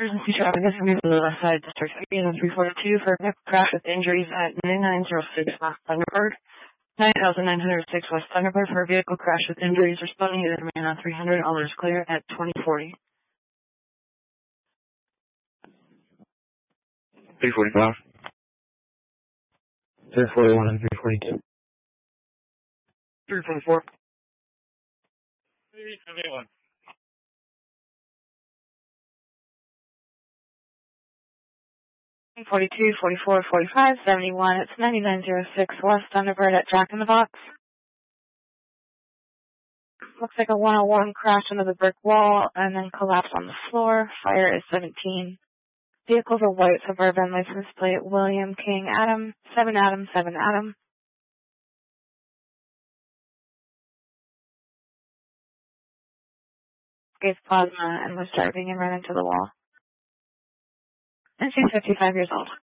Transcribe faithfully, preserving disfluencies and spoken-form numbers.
Emergency traffic is moving to the west side, District three and three forty-two for a crash with injuries at ninety-nine oh six West Thunderbird. nine thousand nine hundred six West Thunderbird for a vehicle crash with injuries. Responding to the demand on three hundred, all is clear at twenty forty. three forty-five. three forty-one and three forty-two. three forty-four. three seventy-one. forty-two, forty-four, forty-five, seventy-one. It's ninety-nine oh six West Thunderbird at Jack in the Box. Looks like a one oh one crashed into the brick wall and then collapsed on the floor. Fire is seventeen. Vehicles are white Suburban, license plate William King Adam, seven Adam, seven Adam. Gave plasma and was driving and ran into the wall. And she's fifty-five years old.